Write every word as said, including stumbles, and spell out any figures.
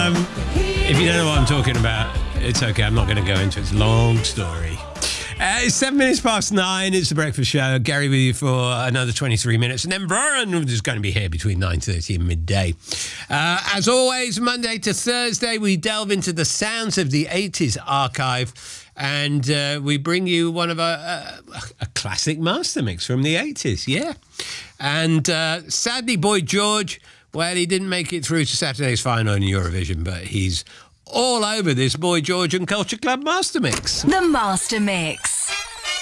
Um, if you don't know what I'm talking about, it's okay. I'm not going to go into it. It's a long story. Uh, it's seven minutes past nine. It's The Breakfast Show. Gary with you for another twenty-three minutes. And then Brian is going to be here between nine thirty and midday. Uh, as always, Monday to Thursday, we delve into the sounds of the eighties archive. And uh, we bring you one of our, uh, a classic master mix from the eighties. Yeah. And uh, sadly, Boy George, well, he didn't make it through to Saturday's final in Eurovision, but he's all over this Boy George and Culture Club Master Mix. The Master Mix.